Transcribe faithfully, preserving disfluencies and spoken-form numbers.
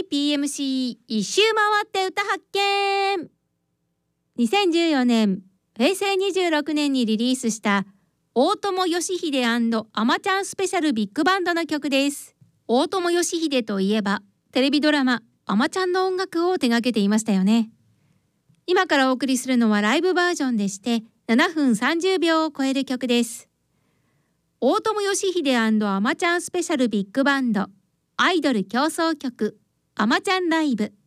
ーピーエムシー 一周回って歌発見。にせんじゅうよねん、平成にじゅうろくねんにリリースした大友義秀アマちゃんスペシャルビッグバンドの曲です。大友義秀といえばテレビドラマあまちゃんの音楽を手掛けていましたよね。今からお送りするのはライブバージョンでしてななふんさんじゅうびょうを超える曲です。大友義秀アマちゃんスペシャルビッグバンドアイドル競争曲あまちゃんライブ。